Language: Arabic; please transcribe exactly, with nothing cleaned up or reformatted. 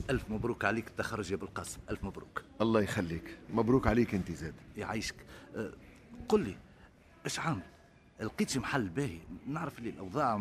ألف مبروك عليك التخرج يا بالقاسم، ألف مبروك. الله يخليك، مبروك عليك انت زاد. يعيشك. أه قل لي ايش عامل؟ لقيتش محل باهي؟ نعرف اللي الأوضاع